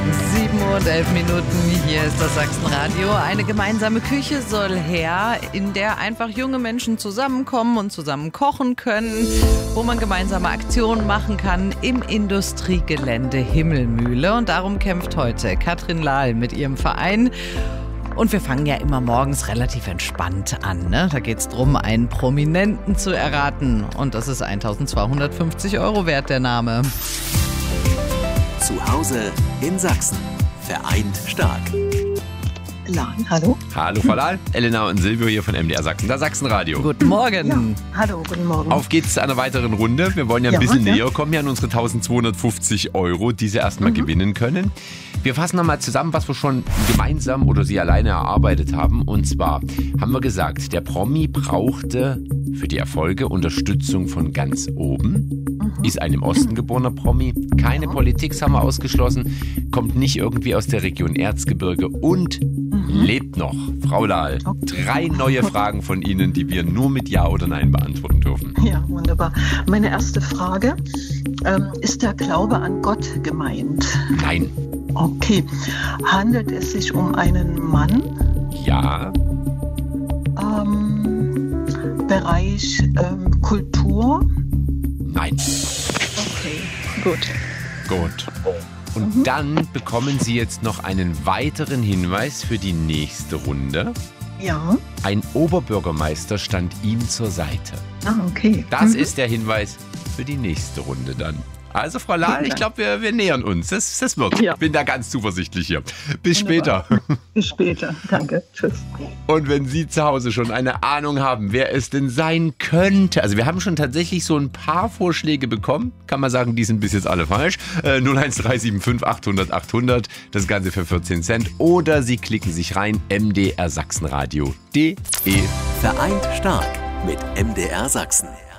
7:11, hier ist das Sachsenradio. Eine gemeinsame Küche soll her, in der einfach junge Menschen zusammenkommen und zusammen kochen können, wo man gemeinsame Aktionen machen kann im Industriegelände Himmelmühle. Und darum kämpft heute Katrin Lahl mit ihrem Verein. Und wir fangen ja immer morgens relativ entspannt an, ne? Da geht es darum, einen Prominenten zu erraten. Und das ist 1.250 € wert, der Name. Zu Hause in Sachsen. Vereint stark. Lahl, hallo. Hallo Frau Lahl, Elena und Silvio hier von MDR Sachsen, das Sachsenradio. Guten Morgen. Ja, hallo, guten Morgen. Auf geht's zu einer weiteren Runde. Wir wollen ja ein bisschen näher kommen an unsere 1.250 €, die Sie erstmal gewinnen können. Wir fassen nochmal zusammen, was wir schon gemeinsam oder Sie alleine erarbeitet haben. Und zwar haben wir gesagt, der Promi brauchte für die Erfolge Unterstützung von ganz oben. Ist ein im Osten geborener Promi. Keine Politik, haben wir ausgeschlossen. Kommt nicht irgendwie aus der Region Erzgebirge und lebt noch. Frau Lahl, 3 neue Fragen von Ihnen, die wir nur mit Ja oder Nein beantworten dürfen. Ja, wunderbar. Meine erste Frage, ist der Glaube an Gott gemeint? Nein. Okay. Handelt es sich um einen Mann? Ja. Bereich Kultur? Nein. Okay, gut. Gut. Und dann bekommen Sie jetzt noch einen weiteren Hinweis für die nächste Runde. Ja. Ein Oberbürgermeister stand ihm zur Seite. Ah, okay. Das ist der Hinweis für die nächste Runde dann. Also Frau Lahl, ich glaube, wir nähern uns. Das wird. Ja. Ich bin da ganz zuversichtlich hier. Bis Wunderbar. später. Bis später. Danke. Tschüss. Und wenn Sie zu Hause schon eine Ahnung haben, wer es denn sein könnte, also wir haben schon tatsächlich so ein paar Vorschläge bekommen, kann man sagen, die sind bis jetzt alle falsch. 01375 800 800, das Ganze für 14 Cent. Oder Sie klicken sich rein, mdrsachsenradio.de. Vereint stark mit MDR Sachsen.